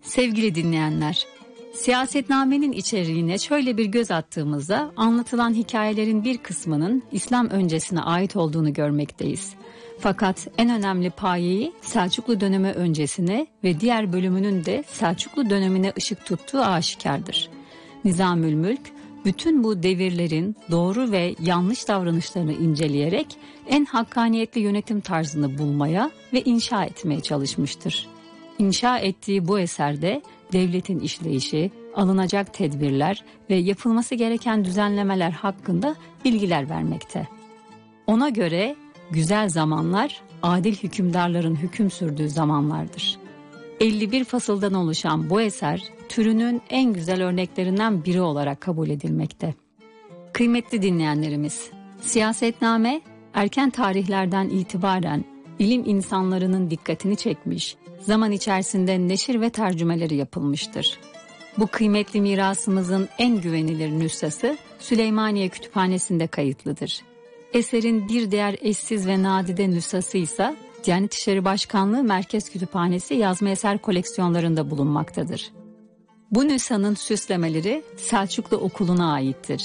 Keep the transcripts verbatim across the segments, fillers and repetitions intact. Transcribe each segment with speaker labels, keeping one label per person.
Speaker 1: Sevgili dinleyenler, siyasetnamenin içeriğine şöyle bir göz attığımızda anlatılan hikayelerin bir kısmının İslam öncesine ait olduğunu görmekteyiz. Fakat en önemli payeyi Selçuklu dönemi öncesine ve diğer bölümünün de Selçuklu dönemine ışık tuttuğu aşikardır. Nizamülmülk, bütün bu devirlerin doğru ve yanlış davranışlarını inceleyerek en hakkaniyetli yönetim tarzını bulmaya ve inşa etmeye çalışmıştır. İnşa ettiği bu eserde devletin işleyişi, alınacak tedbirler ve yapılması gereken düzenlemeler hakkında bilgiler vermekte. Ona göre güzel zamanlar, adil hükümdarların hüküm sürdüğü zamanlardır. elli bir fasıldan oluşan bu eser, türünün en güzel örneklerinden biri olarak kabul edilmekte. Kıymetli dinleyenlerimiz, siyasetname, erken tarihlerden itibaren bilim insanlarının dikkatini çekmiş, zaman içerisinde neşir ve tercümeleri yapılmıştır. Bu kıymetli mirasımızın en güvenilir nüshası Süleymaniye Kütüphanesi'nde kayıtlıdır. Eserin bir diğer eşsiz ve nadide nüshası ise Diyanet İşleri Başkanlığı Merkez Kütüphanesi yazma eser koleksiyonlarında bulunmaktadır. Bu nüshanın süslemeleri Selçuklu Okulu'na aittir.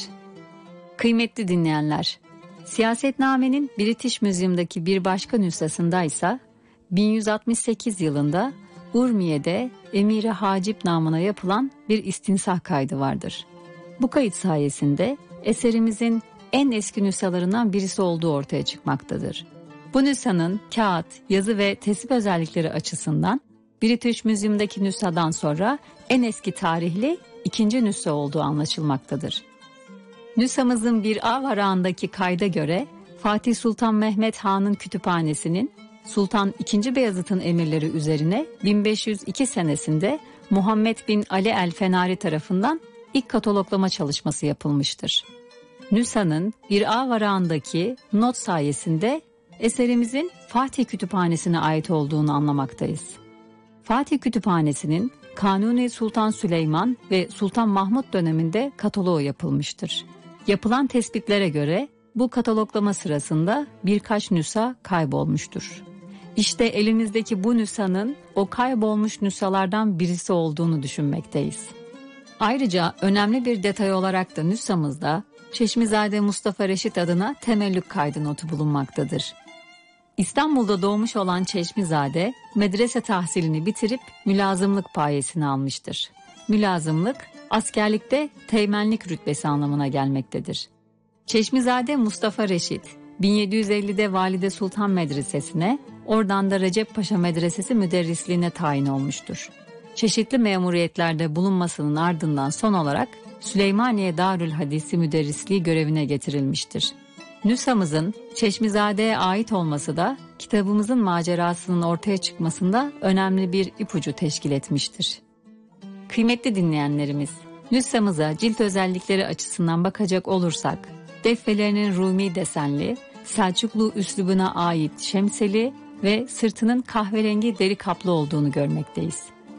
Speaker 1: Kıymetli dinleyenler, siyasetnamenin British Museum'daki bir başka nüshasında ise bin yüz altmış sekiz yılında Urmiye'de Emir-i Hacip namına yapılan bir istinsah kaydı vardır. Bu kayıt sayesinde eserimizin en eski nüshalarından birisi olduğu ortaya çıkmaktadır. Bu nüshanın kağıt, yazı ve tesip özellikleri açısından British Museum'daki nüshadan sonra en eski tarihli ikinci nüsha olduğu anlaşılmaktadır. Nüshamızın bir A varağındaki kayda göre Fatih Sultan Mehmet Han'ın kütüphanesinin Sultan ikinci. Beyazıt'ın emirleri üzerine bin beş yüz iki senesinde Muhammed bin Ali el-Fenari tarafından ilk kataloglama çalışması yapılmıştır. Nüshanın bir A varağındaki not sayesinde eserimizin Fatih Kütüphanesi'ne ait olduğunu anlamaktayız. Fatih Kütüphanesi'nin Kanuni Sultan Süleyman ve Sultan Mahmut döneminde kataloğu yapılmıştır. Yapılan tespitlere göre bu kataloglama sırasında birkaç nüsha kaybolmuştur. İşte elimizdeki bu nüshanın o kaybolmuş nüshalardan birisi olduğunu düşünmekteyiz. Ayrıca önemli bir detay olarak da nüshamızda Çeşmizade Mustafa Reşit adına temellük kaydı notu bulunmaktadır. İstanbul'da doğmuş olan Çeşmizade, medrese tahsilini bitirip mülazımlık payesini almıştır. Mülazımlık, askerlikte teğmenlik rütbesi anlamına gelmektedir. Çeşmizade Mustafa Reşit, bin yedi yüz ellide Valide Sultan Medresesi'ne, oradan da Recep Paşa Medresesi müderrisliğine tayin olmuştur. Çeşitli memuriyetlerde bulunmasının ardından son olarak Süleymaniye Darül Hadisi müderrisliği görevine getirilmiştir. Nüshamızın Çeşmizade'ye ait olması da kitabımızın macerasının ortaya çıkmasında önemli bir ipucu teşkil etmiştir. Kıymetli dinleyenlerimiz, nüshamıza cilt özellikleri açısından bakacak olursak, deftelerinin Rumi desenli, Selçuklu üslubuna ait şemseli ve sırtının kahverengi deri kaplı olduğunu görmekteyiz.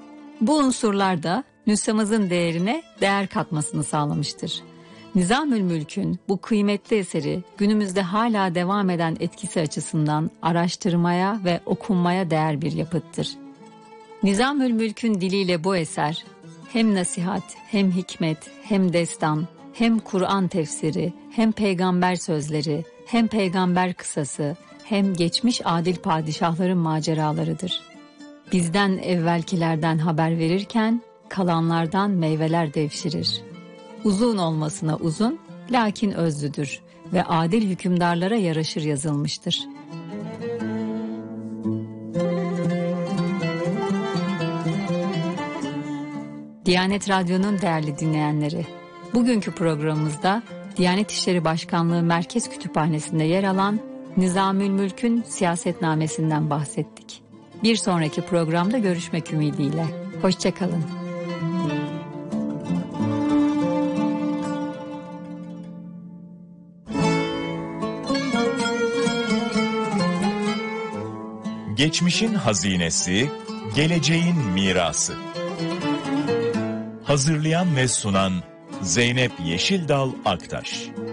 Speaker 1: Bu unsurlar da nüshamızın değerine değer katmasını sağlamıştır. Nizamülmülk'ün bu kıymetli eseri günümüzde hala devam eden etkisi açısından araştırmaya ve okunmaya değer bir yapıttır. Nizamülmülk'ün diliyle bu eser hem nasihat, hem hikmet, hem destan, hem Kur'an tefsiri, hem peygamber sözleri, hem peygamber kısası, hem geçmiş adil padişahların maceralarıdır. Bizden evvelkilerden haber verirken kalanlardan meyveler devşirir. Uzun olmasına uzun, lakin özlüdür ve adil hükümdarlara yaraşır yazılmıştır. Diyanet Radyo'nun değerli dinleyenleri, bugünkü programımızda Diyanet İşleri Başkanlığı Merkez Kütüphanesi'nde yer alan Nizamülmülk'ün siyasetnamesinden bahsettik. Bir sonraki programda görüşmek ümidiyle. Hoşça kalın.
Speaker 2: Geçmişin hazinesi, geleceğin mirası. Hazırlayan ve sunan Zeynep Yeşildal Aktaş.